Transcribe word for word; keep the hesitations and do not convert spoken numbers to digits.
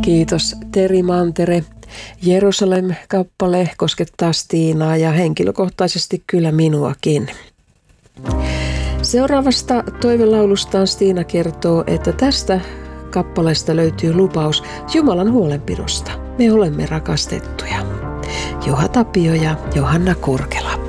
Kiitos Teri Mantere. Jerusalem-kappale koskettaa Stiinaa ja henkilökohtaisesti kyllä minuakin. Seuraavasta toivelaulusta Stiina kertoo, että tästä kappaleesta löytyy lupaus Jumalan huolenpidosta. Me olemme rakastettuja. Juha Tapio ja Johanna Kurkela.